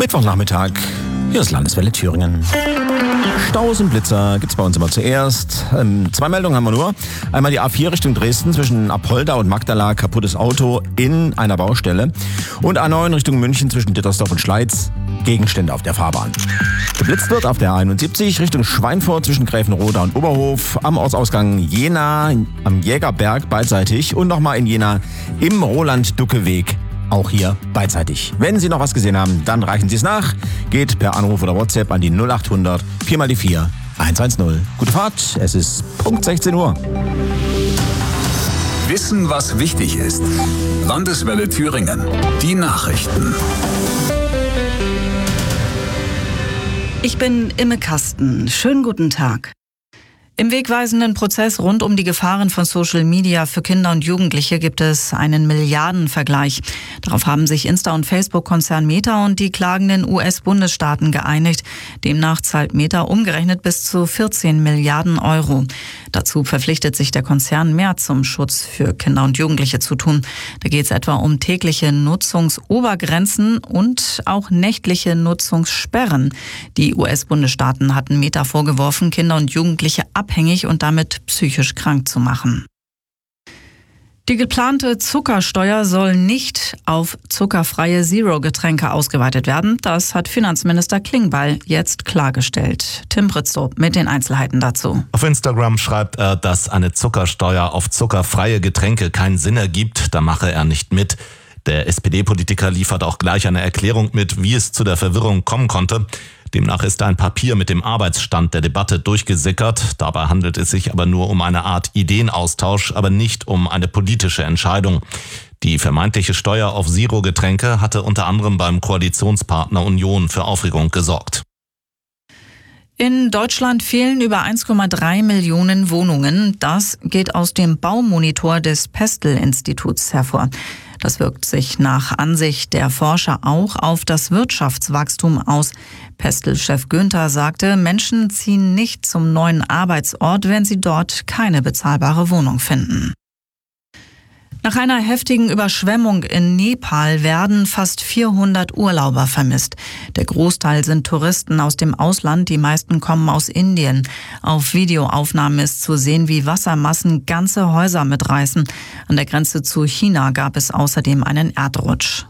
Mittwochnachmittag, hier ist Landeswelle Thüringen. Staus und Blitzer gibt's bei uns immer zuerst. 2 Meldungen haben wir nur. Einmal die A4 Richtung Dresden zwischen Apolda und Magdala, kaputtes Auto in einer Baustelle. Und A9 Richtung München zwischen Dittersdorf und Schleiz, Gegenstände auf der Fahrbahn. Geblitzt wird auf der A71 Richtung Schweinfurt zwischen Gräfenroda und Oberhof, am Ortsausgang Jena, am Jägerberg beidseitig und nochmal in Jena im Roland-Ducke-Weg. Auch hier beidseitig. Wenn Sie noch was gesehen haben, dann reichen Sie es nach. Geht per Anruf oder WhatsApp an die 0800 4x4 110. Gute Fahrt, es ist Punkt 16 Uhr. Wissen, was wichtig ist. Landeswelle Thüringen. Die Nachrichten. Ich bin Imme Kasten. Schönen guten Tag. Im wegweisenden Prozess rund um die Gefahren von Social Media für Kinder und Jugendliche gibt es einen Milliardenvergleich. Darauf haben sich Insta- und Facebook-Konzern Meta und die klagenden US-Bundesstaaten geeinigt. Demnach zahlt Meta umgerechnet bis zu 14 Milliarden Euro. Dazu verpflichtet sich der Konzern, mehr zum Schutz für Kinder und Jugendliche zu tun. Da geht es etwa um tägliche Nutzungsobergrenzen und auch nächtliche Nutzungssperren. Die US-Bundesstaaten hatten Meta vorgeworfen, Kinder und Jugendliche abhängig und damit psychisch krank zu machen. Die geplante Zuckersteuer soll nicht auf zuckerfreie Zero-Getränke ausgeweitet werden. Das hat Finanzminister Klingbeil jetzt klargestellt. Tim Britztrup mit den Einzelheiten dazu. Auf Instagram schreibt er, dass eine Zuckersteuer auf zuckerfreie Getränke keinen Sinn ergibt. Da mache er nicht mit. Der SPD-Politiker liefert auch gleich eine Erklärung mit, wie es zu der Verwirrung kommen konnte. Demnach ist ein Papier mit dem Arbeitsstand der Debatte durchgesickert. Dabei handelt es sich aber nur um eine Art Ideenaustausch, aber nicht um eine politische Entscheidung. Die vermeintliche Steuer auf Zero-Getränke hatte unter anderem beim Koalitionspartner Union für Aufregung gesorgt. In Deutschland fehlen über 1,3 Millionen Wohnungen. Das geht aus dem Baumonitor des Pestel-Instituts hervor. Das wirkt sich nach Ansicht der Forscher auch auf das Wirtschaftswachstum aus. Pestel-Chef Günther sagte, Menschen ziehen nicht zum neuen Arbeitsort, wenn sie dort keine bezahlbare Wohnung finden. Nach einer heftigen Überschwemmung in Nepal werden fast 400 Urlauber vermisst. Der Großteil sind Touristen aus dem Ausland, die meisten kommen aus Indien. Auf Videoaufnahmen ist zu sehen, wie Wassermassen ganze Häuser mitreißen. An der Grenze zu China gab es außerdem einen Erdrutsch.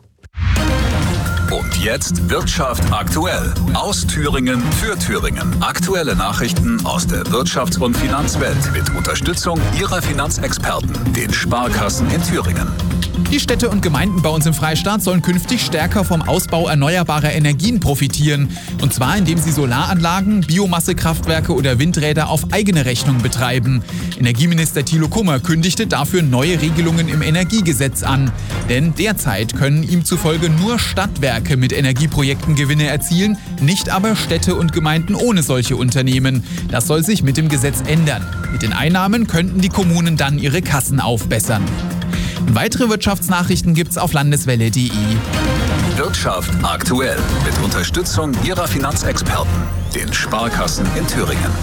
Und jetzt Wirtschaft aktuell. Aus Thüringen für Thüringen. Aktuelle Nachrichten aus der Wirtschafts- und Finanzwelt mit Unterstützung Ihrer Finanzexperten, den Sparkassen in Thüringen. Die Städte und Gemeinden bei uns im Freistaat sollen künftig stärker vom Ausbau erneuerbarer Energien profitieren. Und zwar, indem sie Solaranlagen, Biomassekraftwerke oder Windräder auf eigene Rechnung betreiben. Energieminister Thilo Kummer kündigte dafür neue Regelungen im Energiegesetz an. Denn derzeit können ihm zufolge nur Stadtwerke mit Energieprojekten Gewinne erzielen, nicht aber Städte und Gemeinden ohne solche Unternehmen. Das soll sich mit dem Gesetz ändern. Mit den Einnahmen könnten die Kommunen dann ihre Kassen aufbessern. Weitere Wirtschaftsnachrichten gibt's auf landeswelle.de. Wirtschaft aktuell mit Unterstützung Ihrer Finanzexperten, den Sparkassen in Thüringen.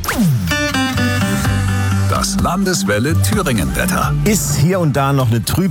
Das Landeswelle Thüringen Wetter. Ist hier und da noch eine trübe